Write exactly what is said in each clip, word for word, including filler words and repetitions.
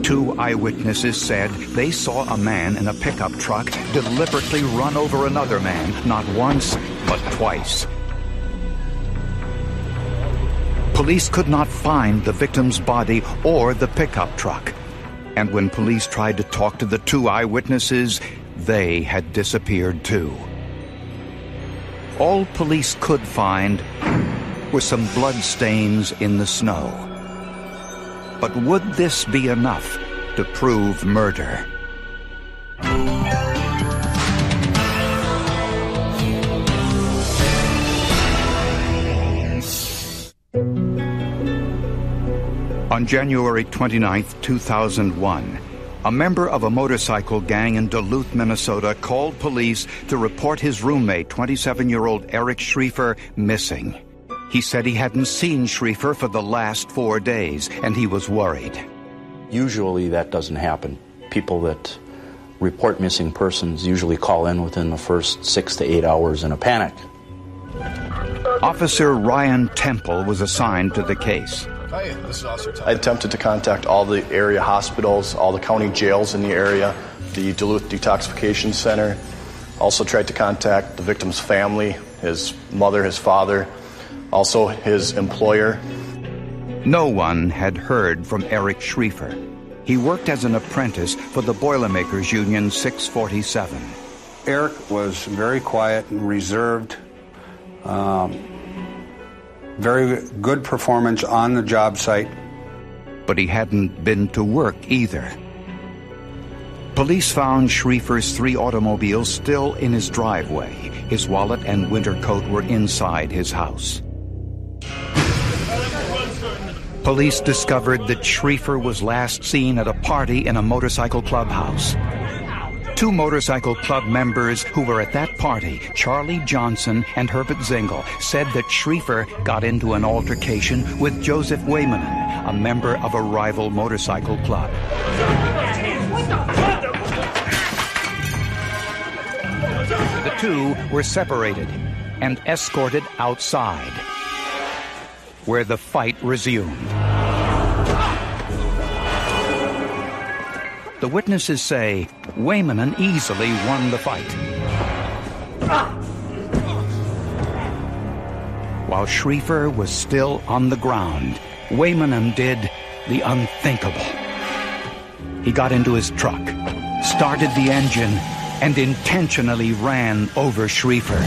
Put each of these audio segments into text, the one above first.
Two eyewitnesses said they saw a man in a pickup truck deliberately run over another man, not once, but twice. Police could not find the victim's body or the pickup truck. And when police tried to talk to the two eyewitnesses, they had disappeared too. All police could find were some blood stains in the snow. But would this be enough to prove murder? On January twenty-ninth, two thousand one, a member of a motorcycle gang in Duluth, Minnesota, called police to report his roommate, twenty-seven-year-old Eric Schriefer, missing. He said he hadn't seen Schriefer for the last four days, and he was worried. Usually that doesn't happen. People that report missing persons usually call in within the first six to eight hours in a panic. Officer Ryan Temple was assigned to the case. Hi, this is Officer Temple. I attempted to contact all the area hospitals, all the county jails in the area, the Duluth Detoxification Center. Also tried to contact the victim's family, his mother, his father, also his employer. No one had heard from Eric Schriefer. He worked as an apprentice for the Boilermakers Union six forty-seven. Eric was very quiet and reserved. Um, very good performance on the job site. But he hadn't been to work either. Police found Schriefer's three automobiles still in his driveway. His wallet and winter coat were inside his house. Police discovered that Schriefer was last seen at a party in a motorcycle clubhouse. Two motorcycle club members who were at that party, Charlie Johnson and Herbert Zengel, said that Schriefer got into an altercation with Joseph Waymanen, a member of a rival motorcycle club. The two were separated and escorted outside, where the fight resumed. The witnesses say Waymanen easily won the fight, while Schriefer was still on the ground. Waymanen did the unthinkable. He got into his truck, started the engine, and intentionally ran over Schriefer.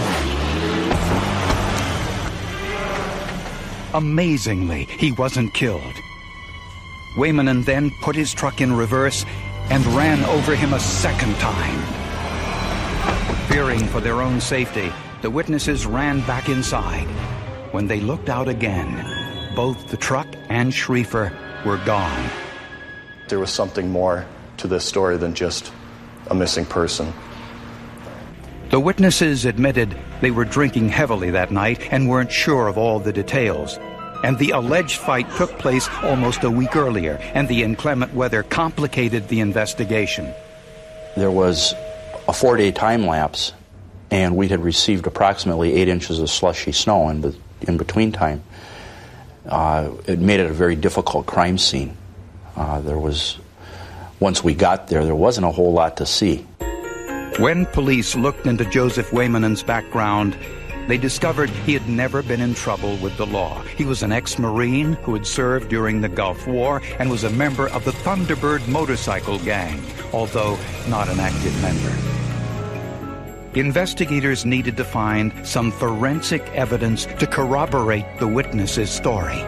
Amazingly, he wasn't killed. Waymanen then put his truck in reverse and ran over him a second time. Fearing for their own safety, the witnesses ran back inside. When they looked out again, both the truck and Schriefer were gone. There was something more to this story than just a missing person. The witnesses admitted they were drinking heavily that night and weren't sure of all the details. And the alleged fight took place almost a week earlier, and the inclement weather complicated the investigation. There was a four-day time lapse, and we had received approximately eight inches of slushy snow in, be- in between time. Uh, it made it a very difficult crime scene. Uh, there was, once we got there, there wasn't a whole lot to see. When police looked into Joseph Waymanen's background, they discovered he had never been in trouble with the law. He was an ex-Marine who had served during the Gulf War and was a member of the Thunderbird motorcycle gang, although not an active member. Investigators needed to find some forensic evidence to corroborate the witness's story.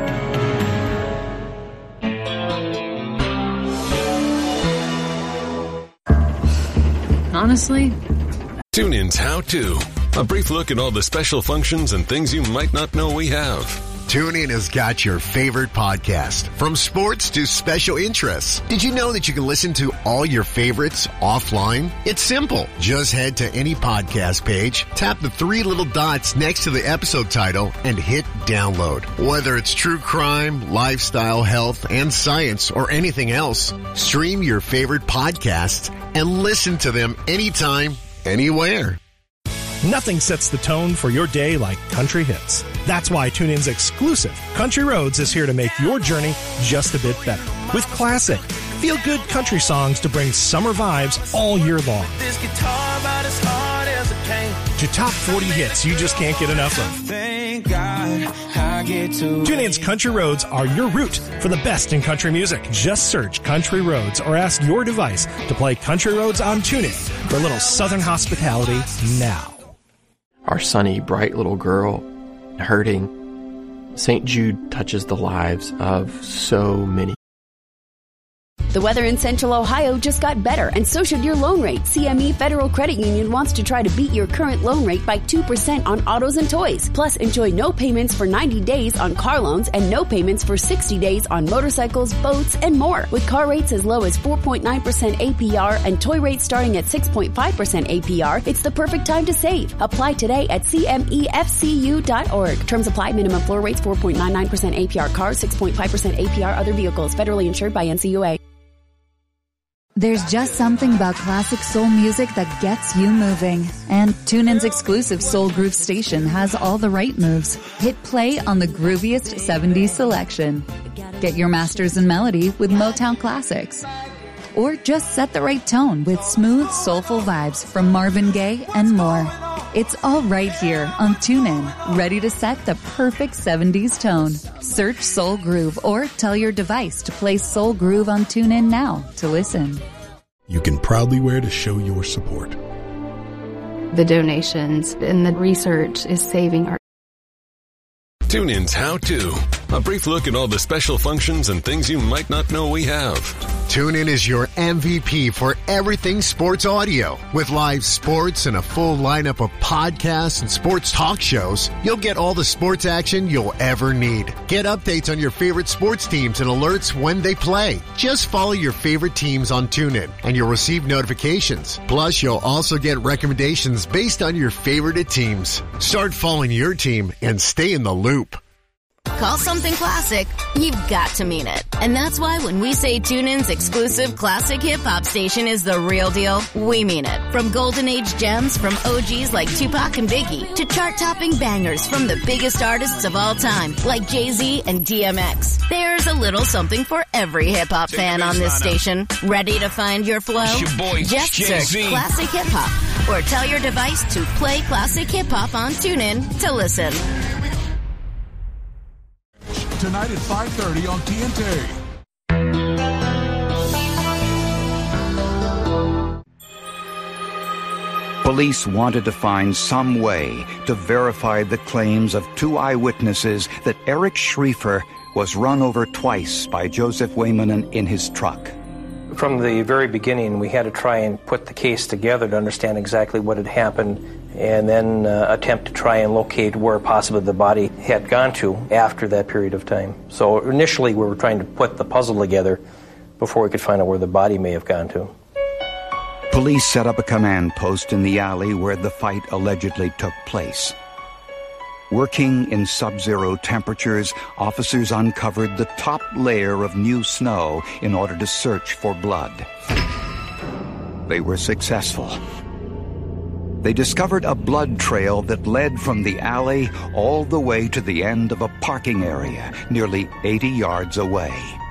Honestly, TuneIn's How To. A brief look at all the special functions and things you might not know we have. TuneIn has got your favorite podcast, from sports to special interests. Did you know that you can listen to all your favorites offline? It's simple. Just head to any podcast page, tap the three little dots next to the episode title, and hit download. Whether it's true crime, lifestyle, health, and science, or anything else, stream your favorite podcasts and listen to them anytime, anywhere. Nothing sets the tone for your day like country hits. That's why TuneIn's exclusive Country Roads is here to make your journey just a bit better. with classic, feel-good country songs to bring summer vibes all year long. This guitar about as hard as it came. To top forty hits you just can't get enough of. Thank God I get to. TuneIn's Country Roads are your route for the best in country music. Just search Country Roads or ask your device to play Country Roads on TuneIn for a little Southern hospitality now. Our sunny, bright little girl hurting. Saint Jude touches the lives of so many. The weather in Central Ohio just got better, and so should your loan rate. C M E Federal Credit Union wants to try to beat your current loan rate by two percent on autos and toys. Plus, enjoy no payments for ninety days on car loans and no payments for sixty days on motorcycles, boats, and more. With car rates as low as four point nine percent A P R and toy rates starting at six point five percent A P R, it's the perfect time to save. Apply today at C M E F C U dot org. Terms apply. Minimum floor rates four point nine nine percent A P R cars, six point five percent A P R other vehicles. Federally insured by N C U A. There's just something about classic soul music that gets you moving. And TuneIn's exclusive Soul Groove station has all the right moves. Hit play on the grooviest seventies selection. Get your masters in melody with Motown classics. Or just set the right tone with smooth, soulful vibes from Marvin Gaye and more. It's all right here on TuneIn, ready to set the perfect seventies tone. Search Soul Groove or tell your device to play Soul Groove on TuneIn now to listen. You can proudly wear to show your support. The donations and the research is saving our... TuneIn's How To. A brief look at all the special functions and things you might not know we have. TuneIn is your M V P for everything sports audio. With live sports and a full lineup of podcasts and sports talk shows, you'll get all the sports action you'll ever need. Get updates on your favorite sports teams and alerts when they play. Just follow your favorite teams on TuneIn and you'll receive notifications. Plus, you'll also get recommendations based on your favorite teams. Start following your team and stay in the loop. Call something classic, you've got to mean it. And that's why when we say TuneIn's exclusive classic hip-hop station is the real deal, we mean it. From golden age gems from O Gs like Tupac and Biggie to chart-topping bangers from the biggest artists of all time like Jay-Z and D M X. There's a little something for every hip-hop fan on this station. Ready to find your flow? Your boy, Just Jay-Z. search Classic Hip-Hop or tell your device to play Classic Hip-Hop on TuneIn to listen. Tonight at five thirty on T N T. Police wanted to find some way to verify the claims of two eyewitnesses that Eric Schriefer was run over twice by Joseph Wayman in his truck. From the very beginning, we had to try and put the case together to understand exactly what had happened and then uh, attempt to try and locate where possibly the body had gone to after that period of time. So initially we were trying to put the puzzle together before we could find out where the body may have gone to. Police set up a command post in the alley where the fight allegedly took place. Working in sub-zero temperatures, officers uncovered the top layer of new snow in order to search for blood. They were successful. They discovered a blood trail that led from the alley all the way to the end of a parking area, nearly eighty yards away.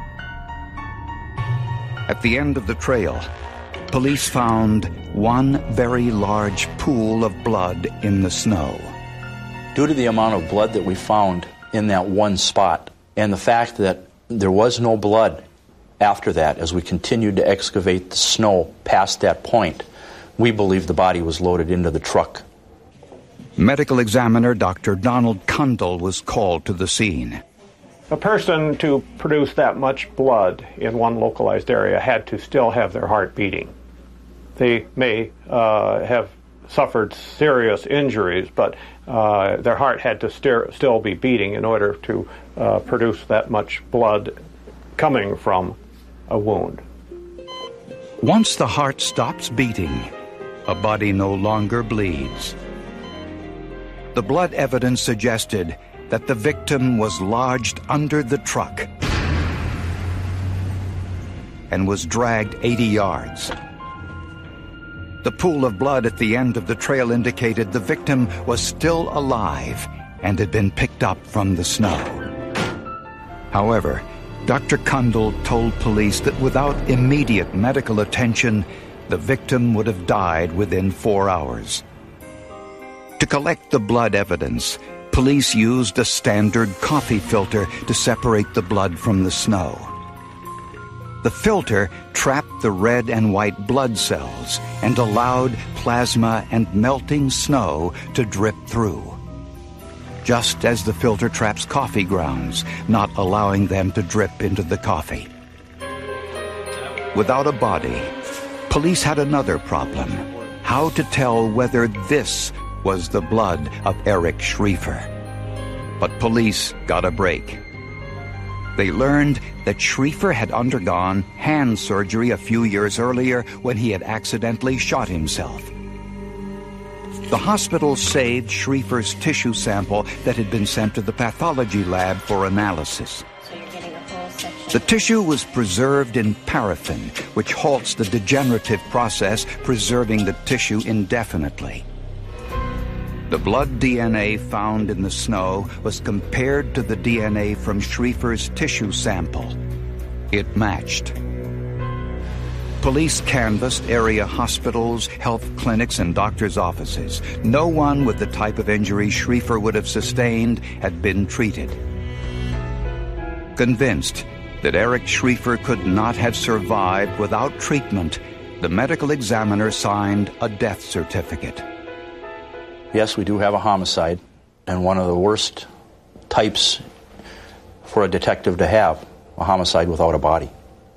At the end of the trail, police found one very large pool of blood in the snow. Due to the amount of blood that we found in that one spot and the fact that there was no blood after that as we continued to excavate the snow past that point, we believe the body was loaded into the truck. Medical examiner Doctor Donald Kundle was called to the scene. A person to produce that much blood in one localized area had to still have their heart beating. They may uh, have suffered serious injuries, but uh, their heart had to st- still be beating in order to uh, produce that much blood coming from a wound. Once the heart stops beating, a body no longer bleeds. The blood evidence suggested that the victim was lodged under the truck and was dragged eighty yards. The pool of blood at the end of the trail indicated the victim was still alive and had been picked up from the snow. However, Doctor Kundal told police that without immediate medical attention, the victim would have died within four hours. To collect the blood evidence, police used a standard coffee filter to separate the blood from the snow. The filter trapped the red and white blood cells and allowed plasma and melting snow to drip through, just as the filter traps coffee grounds, not allowing them to drip into the coffee. Without a body, police had another problem: how to tell whether this was the blood of Eric Schriefer. But police got a break. They learned that Schriefer had undergone hand surgery a few years earlier when he had accidentally shot himself. The hospital saved Schriefer's tissue sample that had been sent to the pathology lab for analysis. The tissue was preserved in paraffin, which halts the degenerative process, preserving the tissue indefinitely. The blood D N A found in the snow was compared to the D N A from Schriefer's tissue sample. It matched. Police canvassed area hospitals, health clinics, and doctors' offices. No one with the type of injury Schriefer would have sustained had been treated. Convinced that Eric Schriefer could not have survived without treatment, the medical examiner signed a death certificate. Yes, we do have a homicide, and one of the worst types for a detective to have, a homicide without a body.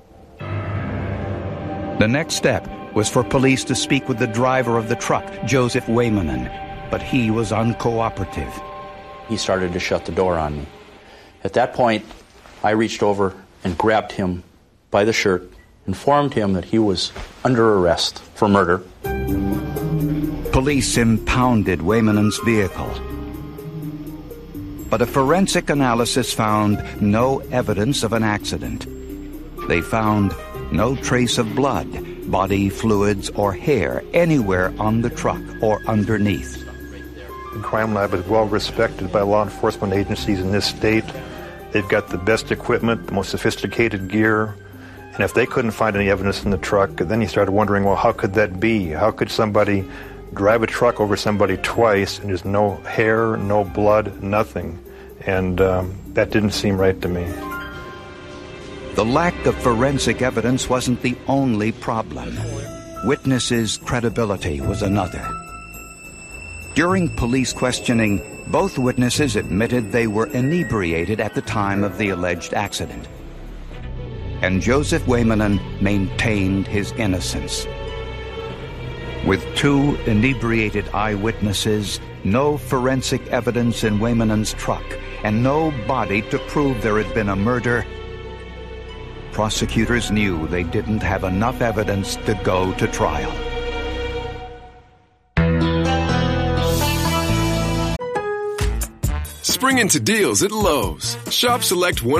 The next step was for police to speak with the driver of the truck, Joseph Waymanen, but he was uncooperative. He started to shut the door on me. At that point, I reached over and grabbed him by the shirt, informed him that he was under arrest for murder. Police impounded Waymanen's vehicle. But a forensic analysis found no evidence of an accident. They found no trace of blood, body fluids, or hair anywhere on the truck or underneath. The crime lab is well respected by law enforcement agencies in this state. They've got the best equipment, the most sophisticated gear. And if they couldn't find any evidence in the truck, then you started wondering, well, how could that be? How could somebody drive a truck over somebody twice and there's no hair, no blood, nothing? And um, that didn't seem right to me. The lack of forensic evidence wasn't the only problem. Witnesses' credibility was another. During police questioning, both witnesses admitted they were inebriated at the time of the alleged accident. And Joseph Waymanen maintained his innocence. With two inebriated eyewitnesses, no forensic evidence in Waymanen's truck, and no body to prove there had been a murder, prosecutors knew they didn't have enough evidence to go to trial. Spring into deals at Lowe's. Shop select one